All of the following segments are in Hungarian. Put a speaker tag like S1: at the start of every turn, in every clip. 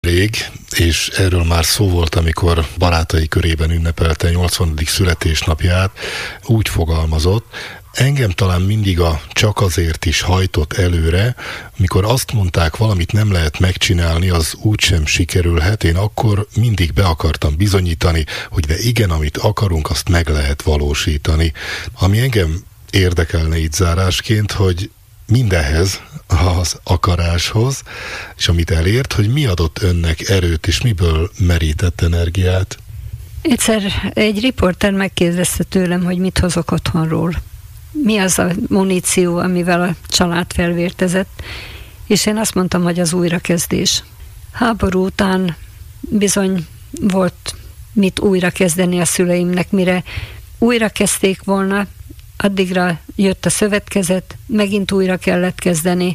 S1: rég, és erről már szó volt, amikor barátai körében ünnepelte 80. születésnapját, úgy fogalmazott: engem talán mindig a csak azért is hajtott előre, mikor azt mondták, valamit nem lehet megcsinálni, az úgysem sikerülhet, én akkor mindig be akartam bizonyítani, hogy de igen, amit akarunk, azt meg lehet valósítani. Ami engem érdekelne itt zárásként, hogy mindenhez, az akaráshoz, és amit elért, hogy mi adott önnek erőt, és miből merített energiát?
S2: Egyszer egy riporter megkérdezte tőlem, hogy mit hozok otthonról. Mi az a muníció, amivel a család felvértezett, és én azt mondtam, hogy az újrakezdés. Háború után bizony volt mit újrakezdeni a szüleimnek, mire újrakezdték volna, addigra jött a szövetkezet, megint újra kellett kezdeni,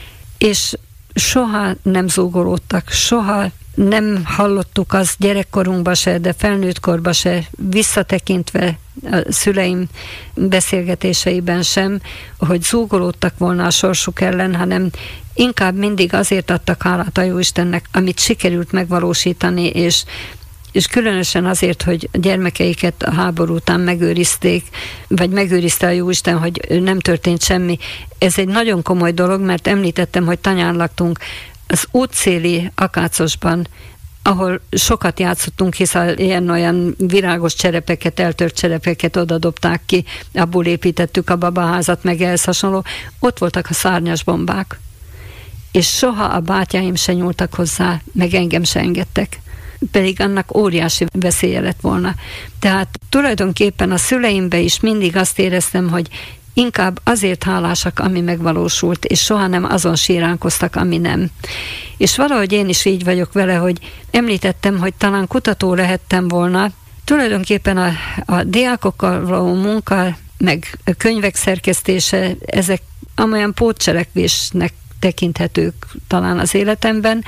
S2: és soha nem zúgolódtak, soha nem hallottuk azt gyerekkorunkban se, de felnőttkorban se, visszatekintve a szüleim beszélgetéseiben sem, hogy zúgolódtak volna a sorsuk ellen, hanem inkább mindig azért adtak hálát a Jóistennek, amit sikerült megvalósítani, és különösen azért, hogy gyermekeiket a háború után megőrizték, vagy megőrizte a Jóisten, hogy nem történt semmi. Ez egy nagyon komoly dolog, mert említettem, hogy tanyán laktunk az útszéli akácosban, ahol sokat játszottunk, hiszen ilyen-olyan virágos cserepeket, eltört cserepeket oda dobták ki, abból építettük a babaházat, meg ehhez hasonló. Ott voltak a szárnyas bombák. És soha a bátyáim se nyúltak hozzá, meg engem se engedtek. Pedig annak óriási veszélye lett volna. Tehát tulajdonképpen a szüleimbe is mindig azt éreztem, hogy inkább azért hálásak, ami megvalósult, és soha nem azon síránkoztak, ami nem. És valahogy én is így vagyok vele, hogy említettem, hogy talán kutató lehettem volna. Tulajdonképpen a diákokkal való munka, meg a könyvek szerkesztése, ezek amolyan pótcselekvésnek tekinthetők talán az életemben,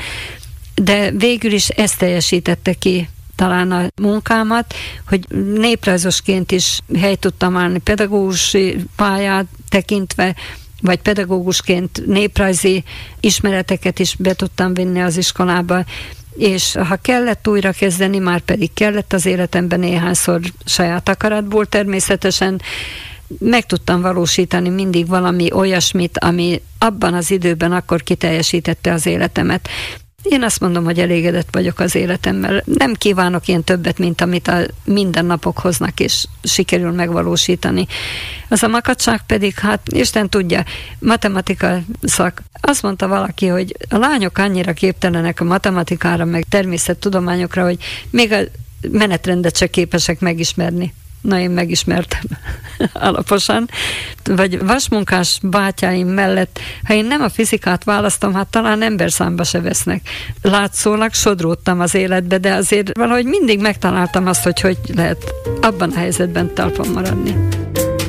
S2: de végül is ezt teljesítette ki talán a munkámat, hogy néprajzosként is helyt tudtam állni pedagógusi pályát tekintve, vagy pedagógusként néprajzi ismereteket is be tudtam vinni az iskolába, és ha kellett újra kezdeni, már pedig kellett az életemben néhányszor saját akaratból természetesen, meg tudtam valósítani mindig valami olyasmit, ami abban az időben akkor kiteljesítette az életemet. Én azt mondom, hogy elégedett vagyok az életemmel. Nem kívánok ilyen többet, mint amit a mindennapok hoznak, és sikerül megvalósítani. Az a makacság pedig, hát Isten tudja, matematika szak. Azt mondta valaki, hogy a lányok annyira képtelenek a matematikára, meg természettudományokra, hogy még a menetrendet se képesek megismerni. Na, én megismertem alaposan. Vagy vasmunkás bátyáim mellett, ha én nem a fizikát választom, hát talán emberszámba se vesznek. Látszólag sodródtam az életbe, de azért valahogy mindig megtaláltam azt, hogy lehet abban a helyzetben talpon maradni.